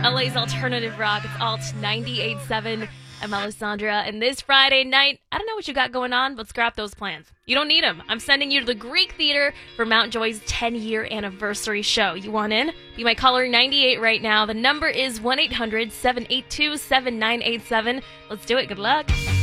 LA's alternative rock. It's Alt 98.7. I'm Alessandra, and this Friday night, I don't know what you got going on, but scrap those plans. You don't need them. I'm sending you to the Greek Theater for Mountjoy's 10-year anniversary show. You want in? Be my caller 98 right now. The number is 1-800-782-7987. Let's do it. Good luck.